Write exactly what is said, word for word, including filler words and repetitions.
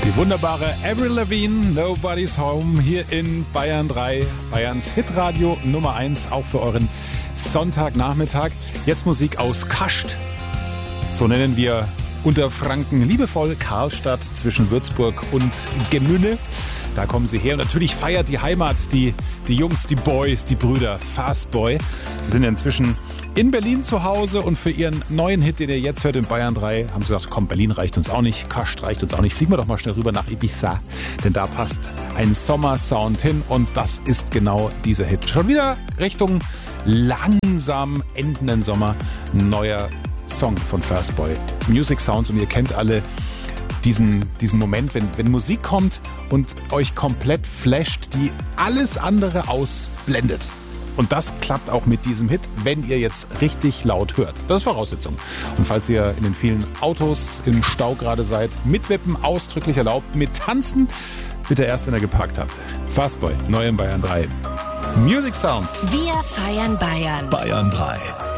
Die wunderbare Avril Lavigne, Nobody's Home, hier in Bayern drei, Bayerns Hitradio Nummer eins, auch für euren Sonntagnachmittag. Jetzt Musik aus Kascht. So nennen wir Unterfranken liebevoll Karlstadt zwischen Würzburg und Gemünne. Da kommen sie her und natürlich feiert die Heimat, die, die Jungs, die Boys, die Brüder Fastboy. Sie sind inzwischen in Berlin zu Hause und für ihren neuen Hit, den ihr jetzt hört in Bayern drei, haben sie gesagt, komm, Berlin reicht uns auch nicht, Kascht reicht uns auch nicht, fliegen wir doch mal schnell rüber nach Ibiza, denn da passt ein Sommersound hin und das ist genau dieser Hit. Schon wieder Richtung langsam endenden Sommer, neuer Song von Fastboy. Music Sounds, und ihr kennt alle diesen, diesen Moment, wenn, wenn Musik kommt und euch komplett flasht, die alles andere ausblendet. Und das klappt auch mit diesem Hit, wenn ihr jetzt richtig laut hört. Das ist Voraussetzung. Und falls ihr in den vielen Autos im Stau gerade seid, mitwippen ausdrücklich erlaubt, mit tanzen bitte erst, wenn ihr geparkt habt. Fastboy, neu in Bayern drei. Music Sounds. Wir feiern Bayern. Bayern drei.